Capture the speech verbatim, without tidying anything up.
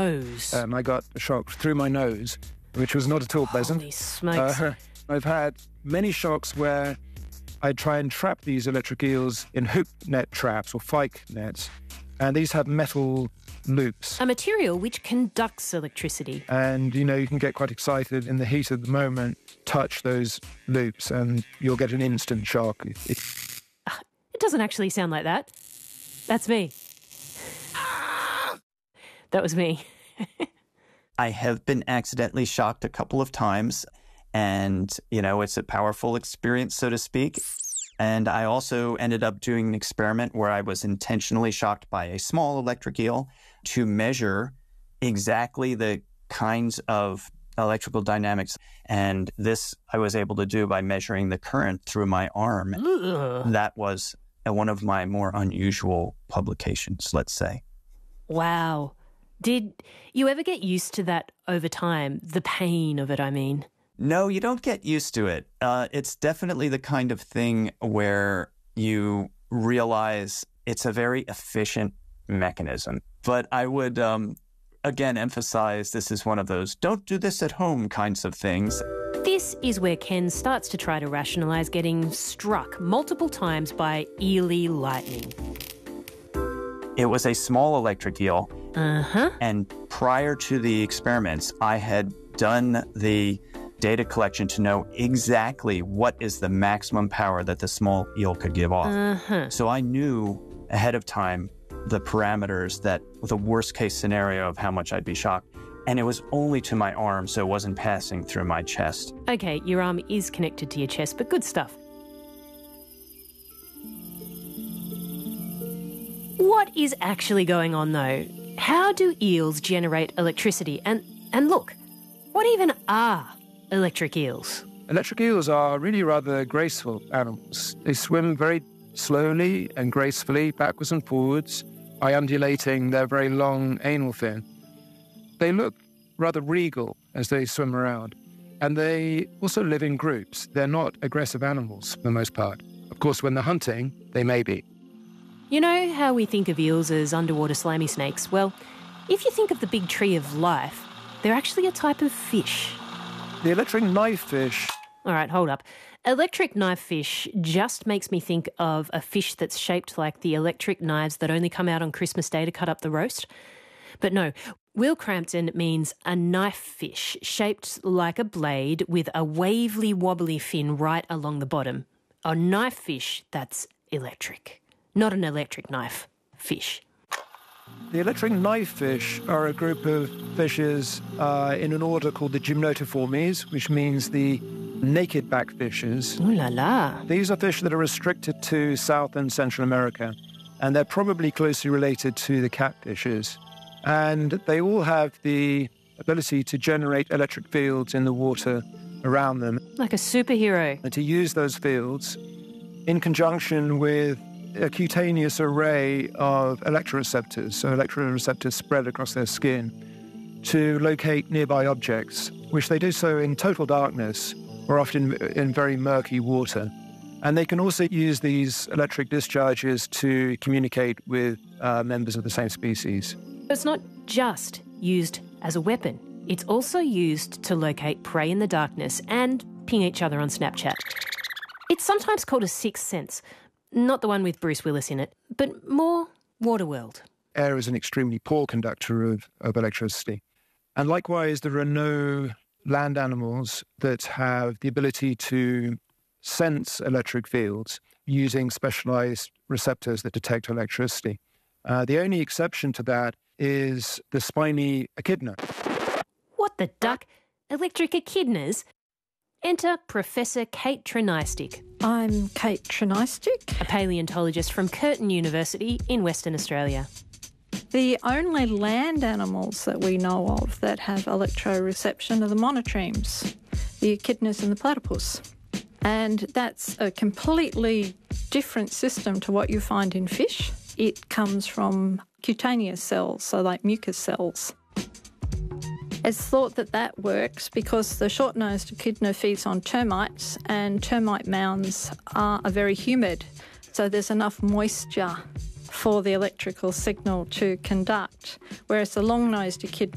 nose. And I got a shock through my nose, which was not at all pleasant. Holy smokes. Uh, I've had many shocks where I try and trap these electric eels in hook net traps or fyke nets, and these have metal loops. A material which conducts electricity. And, you know, you can get quite excited in the heat of the moment, touch those loops, and you'll get an instant shock. It, it... it doesn't actually sound like that. That's me. That was me. I have been accidentally shocked a couple of times, and, you know, it's a powerful experience, so to speak. And I also ended up doing an experiment where I was intentionally shocked by a small electric eel to measure exactly the kinds of electrical dynamics. And this I was able to do by measuring the current through my arm. Ugh. That was one of my more unusual publications, let's say. Wow. Did you ever get used to that over time? The pain of it, I mean. No, you don't get used to it. Uh, it's definitely the kind of thing where you realize it's a very efficient mechanism. But I would, um, again, emphasize this is one of those don't do this at home kinds of things. This is where Ken starts to try to rationalise getting struck multiple times by eely lightning. It was a small electric eel. Uh-huh. And prior to the experiments, I had done the data collection to know exactly what is the maximum power that the small eel could give off. Uh-huh. So I knew ahead of time the parameters, that the worst case scenario of how much I'd be shocked. And it was only to my arm, so it wasn't passing through my chest. Okay, your arm is connected to your chest, but good stuff. What is actually going on, though? How do eels generate electricity? And and look, what even are electric eels? Electric eels are really rather graceful animals. They swim very slowly and gracefully, backwards and forwards, by undulating their very long anal fin. They look rather regal as they swim around, and they also live in groups. They're not aggressive animals for the most part. Of course, when they're hunting, they may be. You know how we think of eels as underwater slimy snakes? Well, if you think of the big tree of life, they're actually a type of fish. The electric knife fish... All right, hold up. Electric knife fish just makes me think of a fish that's shaped like the electric knives that only come out on Christmas Day to cut up the roast. But no, Will Crampton means a knife fish shaped like a blade with a wavely wobbly fin right along the bottom. A knife fish that's electric. Not an electric knife fish. The electric knife fish are a group of fishes uh, in an order called the Gymnotiformes, which means the naked back fishes. Ooh la la. These are fish that are restricted to South and Central America, and they're probably closely related to the catfishes. And they all have the ability to generate electric fields in the water around them. Like a superhero. And to use those fields in conjunction with a cutaneous array of electroreceptors, so electroreceptors spread across their skin, to locate nearby objects, which they do so in total darkness or often in very murky water. And they can also use these electric discharges to communicate with uh, members of the same species. It's not just used as a weapon. It's also used to locate prey in the darkness and ping each other on Snapchat. It's sometimes called a sixth sense. Not the one with Bruce Willis in it, but more Waterworld. Air is an extremely poor conductor of, of electricity. And likewise, there are no land animals that have the ability to sense electric fields using specialized receptors that detect electricity. Uh, the only exception to that is the spiny echidna. What the duck? Electric echidnas? Enter Professor Kate Trinistick. I'm Kate Trinistick, a paleontologist from Curtin University in Western Australia. The only land animals that we know of that have electroreception are the monotremes, the echidnas and the platypus. And that's a completely different system to what you find in fish. It comes from cutaneous cells, so like mucus cells. It's thought that that works because the short-nosed echidna feeds on termites, and termite mounds are, are very humid, so there's enough moisture for the electrical signal to conduct, whereas the long-nosed echidna